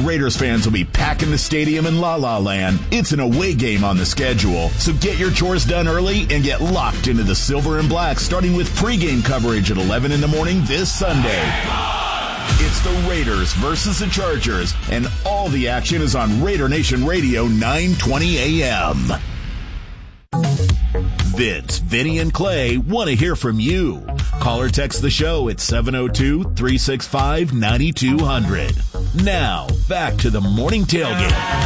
Raiders fans will be packing the stadium in La La Land. It's an away game on the schedule, so get your chores done early and get locked into the Silver and Black, starting with pregame coverage at 11 in the morning this Sunday. It's the Raiders versus the Chargers, and all the action is on Raider Nation Radio 920 AM. Vince, Vinny, and Clay want to hear from you. Call or text the show at 702-365-9200. Now, back to the Morning Tailgate.